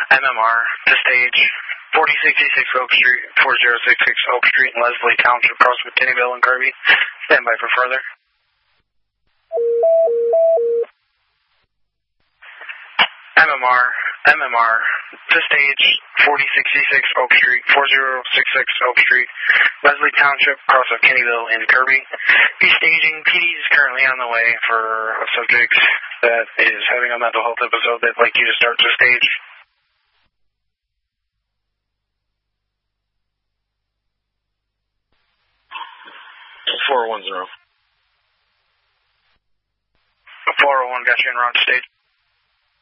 MMR to stage 4066 Oak Street, 4066 Oak Street in Leslie Township, across McKinneyville and Kirby. Stand by for further. MMR to stage 4066 Oak Street, 4066 Oak Street, Leslie Township, across McKinneyville and Kirby. Be staging. PD is currently on the way for a subject that is having a mental health episode they'd like you to start to stage. 410. 401 got you en route to stage.